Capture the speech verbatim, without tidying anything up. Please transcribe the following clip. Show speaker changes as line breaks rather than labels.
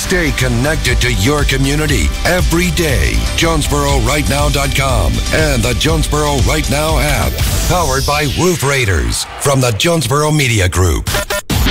Stay connected to your community every day. Jonesboro Right Now dot com and the Jonesboro Right Now app. Powered by Roof Raiders from the Jonesboro Media Group.